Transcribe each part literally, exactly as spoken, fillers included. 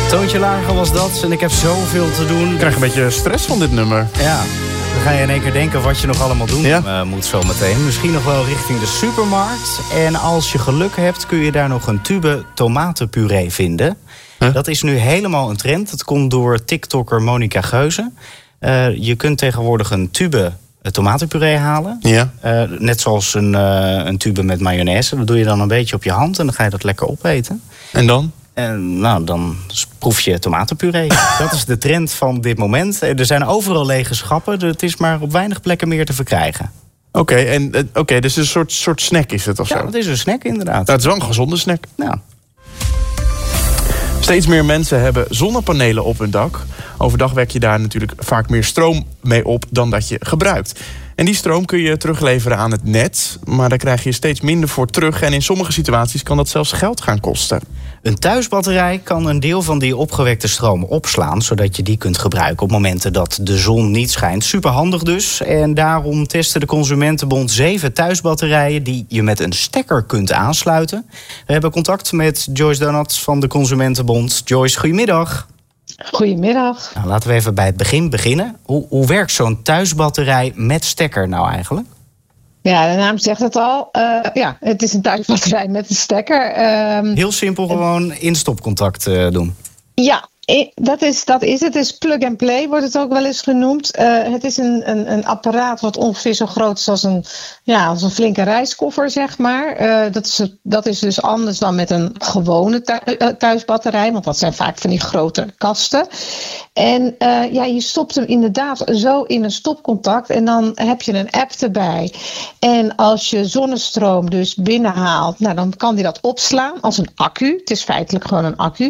Toontje lager was dat en ik heb zoveel te doen. Ik krijg een beetje stress van dit nummer. Ja, dan ga je in één keer denken wat je nog allemaal doen ja. uh, moet zo meteen. Misschien nog wel richting de supermarkt. En als je geluk hebt kun je daar nog een tube tomatenpuree vinden. Huh? Dat is nu helemaal een trend. Dat komt door TikToker Monica Geuze. Uh, je kunt tegenwoordig een tube tomatenpuree halen. Ja. Uh, net zoals een, uh, een tube met mayonaise. Dat doe je dan een beetje op je hand en dan ga je dat lekker opeten. En dan? En nou, dan proef je tomatenpuree. Dat is de trend van dit moment. Er zijn overal lege schappen. Het is maar op weinig plekken meer te verkrijgen. Oké, okay, en uh, okay, dus een soort, soort snack is het of ja, zo? het is een snack inderdaad. Dat is wel een gezonde snack. Ja. Steeds meer mensen hebben zonnepanelen op hun dak. Overdag wek je daar natuurlijk vaak meer stroom mee op dan dat je gebruikt. En die stroom kun je terugleveren aan het net, maar daar krijg je steeds minder voor terug. En in sommige situaties kan dat zelfs geld gaan kosten. Een thuisbatterij kan een deel van die opgewekte stroom opslaan, zodat je die kunt gebruiken op momenten dat de zon niet schijnt. Superhandig dus. En daarom testen de Consumentenbond zeven thuisbatterijen die je met een stekker kunt aansluiten. We hebben contact met Joyce Donat van de Consumentenbond. Joyce, goedemiddag. Goedemiddag. Nou, laten we even bij het begin beginnen. Hoe, hoe werkt zo'n thuisbatterij met stekker nou eigenlijk? Ja, de naam zegt het al. Uh, ja, het is een thuisbatterij met een stekker. Um, Heel simpel gewoon in-stopcontact uh, doen. Ja, dat is, dat is het. Het is plug-and-play, wordt het ook wel eens genoemd. Uh, het is een, een, een apparaat wat ongeveer zo groot is als een, ja, als een flinke reiskoffer, zeg maar. Uh, dat, is, dat is dus anders dan met een gewone thuisbatterij, want dat zijn vaak van die grote kasten. En uh, ja, je stopt hem inderdaad zo in een stopcontact en dan heb je een app erbij. En als je zonnestroom dus binnenhaalt, nou, dan kan die dat opslaan als een accu. Het is feitelijk gewoon een accu.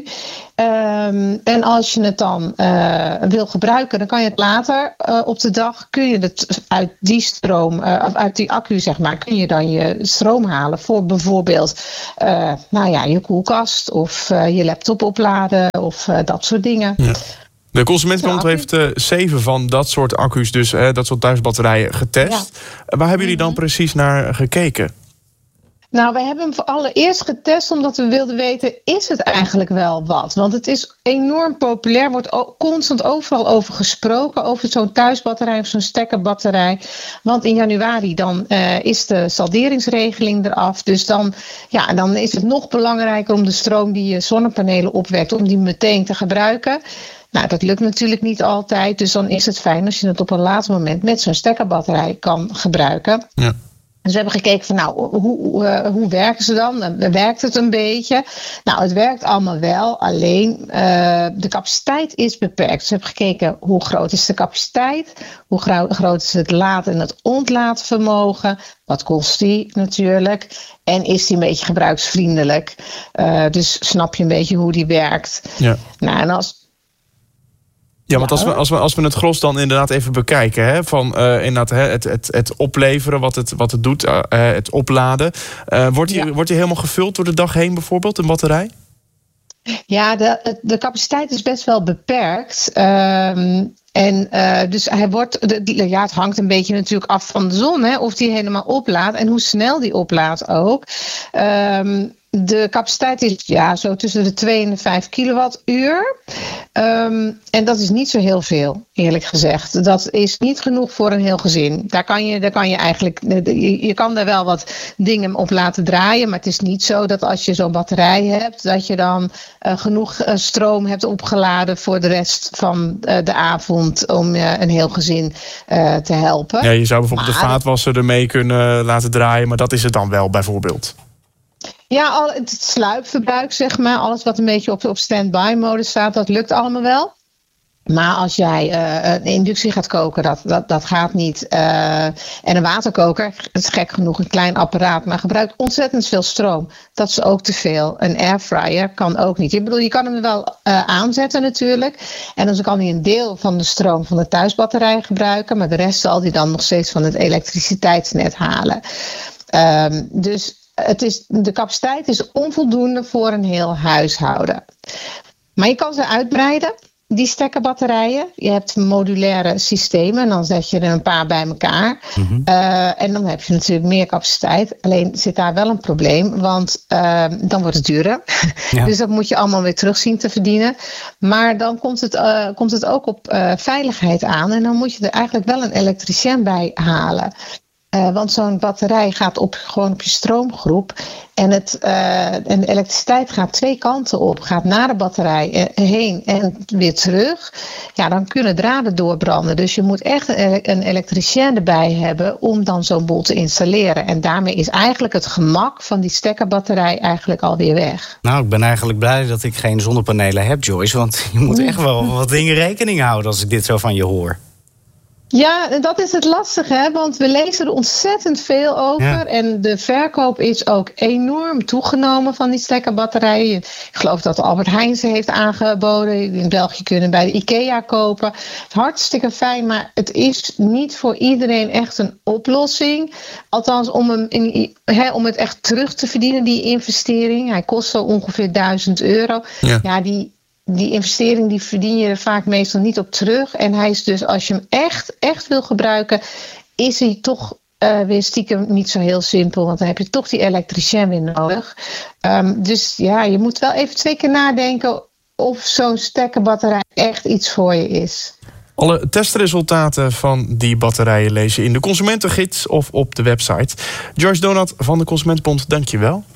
Um, en als je het dan uh, wil gebruiken, dan kan je het later uh, op de dag, kun je het uit die stroom, uh, of uit die accu zeg maar, kun je dan je stroom halen voor bijvoorbeeld uh, nou ja, je koelkast of uh, je laptop opladen of uh, dat soort dingen. Ja. De Consumentenbond heeft uh, zeven van dat soort accu's, dus uh, dat soort thuisbatterijen getest. Ja. Waar hebben jullie dan precies naar gekeken? Nou, wij hebben hem allereerst getest omdat we wilden weten, is het eigenlijk wel wat? Want het is enorm populair, wordt o- constant overal over gesproken, over zo'n thuisbatterij of zo'n stekkerbatterij. Want in januari dan uh, is de salderingsregeling eraf. Dus dan, ja, dan is het nog belangrijker om de stroom die je zonnepanelen opwekt, om die meteen te gebruiken. Nou, dat lukt natuurlijk niet altijd, dus dan is het fijn als je het op een later moment met zo'n stekkerbatterij kan gebruiken. Ja. Dus we hebben gekeken van, nou, hoe, uh, hoe werken ze dan? Dan werkt het een beetje? Nou, het werkt allemaal wel, alleen uh, de capaciteit is beperkt. Dus we hebben gekeken hoe groot is de capaciteit, hoe gro- groot is het laad- en het ontlaatvermogen, wat kost die natuurlijk en is die een beetje gebruiksvriendelijk? Uh, dus snap je een beetje hoe die werkt? Ja. Nou, en als Ja, want als we, als, we, als we het gros dan inderdaad even bekijken, hè, van uh, inderdaad, hè, het, het, het opleveren, wat het, wat het doet, uh, het opladen. Uh, wordt die, ja. wordt die helemaal gevuld door de dag heen bijvoorbeeld, een batterij? Ja, de, de capaciteit is best wel beperkt. Um, en uh, dus hij wordt, de, ja, het hangt een beetje natuurlijk af van de zon, hè, of die helemaal oplaadt en hoe snel die oplaadt ook. Um, De capaciteit is ja, zo tussen de twee en de vijf kilowattuur. Um, en dat is niet zo heel veel, eerlijk gezegd. Dat is niet genoeg voor een heel gezin. Daar kan je, daar kan je eigenlijk, je, je kan daar wel wat dingen op laten draaien. Maar het is niet zo dat als je zo'n batterij hebt, dat je dan uh, genoeg uh, stroom hebt opgeladen voor de rest van uh, de avond om uh, een heel gezin uh, te helpen. Ja, je zou bijvoorbeeld maar, de vaatwasser ermee kunnen laten draaien, maar dat is het dan wel bijvoorbeeld. Ja, al het sluipverbruik, zeg maar, alles wat een beetje op, op stand-by-mode staat, dat lukt allemaal wel. Maar als jij uh, een inductie gaat koken, dat, dat, dat gaat niet. Uh, en een waterkoker, het is gek genoeg een klein apparaat, maar gebruikt ontzettend veel stroom. Dat is ook te veel. Een airfryer kan ook niet. Ik bedoel, je kan hem wel uh, aanzetten natuurlijk. En dan kan hij een deel van de stroom van de thuisbatterij gebruiken, maar de rest zal hij dan nog steeds van het elektriciteitsnet halen. Um, dus Het is, de capaciteit is onvoldoende voor een heel huishouden. Maar je kan ze uitbreiden. die stekkerbatterijen. Je hebt modulaire systemen en dan zet je er een paar bij elkaar. Mm-hmm. Uh, en dan heb je natuurlijk meer capaciteit. Alleen zit daar wel een probleem, want uh, dan wordt het duurder. Ja. Dus dat moet je allemaal weer terug zien te verdienen. Maar dan komt het, uh, komt het ook op uh, veiligheid aan. En dan moet je er eigenlijk wel een elektricien bij halen. Uh, want zo'n batterij gaat op, gewoon op je stroomgroep. En, het, uh, en de elektriciteit gaat twee kanten op. Gaat naar de batterij heen en weer terug. Ja, dan kunnen draden doorbranden. Dus je moet echt een, een elektricien erbij hebben om dan zo'n boel te installeren. En daarmee is eigenlijk het gemak van die stekkerbatterij eigenlijk alweer weg. Nou, ik ben eigenlijk blij dat ik geen zonnepanelen heb, Joyce. Want je moet echt wel wat dingen rekening houden als ik dit zo van je hoor. Ja, en dat is het lastige, hè? Want we lezen er ontzettend veel over. Ja. En de verkoop is ook enorm toegenomen van die stekkerbatterijen. Ik geloof dat Albert Heijn ze heeft aangeboden. In België kunnen bij de IKEA kopen. Hartstikke fijn, maar het is niet voor iedereen echt een oplossing. Althans, om, hem in, hè, om het echt terug te verdienen, die investering. Hij kost zo ongeveer duizend euro. Ja, ja die... Die investering die verdien je er vaak meestal niet op terug. En hij is dus, als je hem echt, echt wil gebruiken, is hij toch uh, weer stiekem niet zo heel simpel. Want dan heb je toch die elektricien weer nodig. Um, dus ja, je moet wel even twee keer nadenken of zo'n stekkerbatterij echt iets voor je is. Alle testresultaten van die batterijen lees je in de Consumentengids of op de website. Joyce Donat van de Consumentenbond, dank je wel.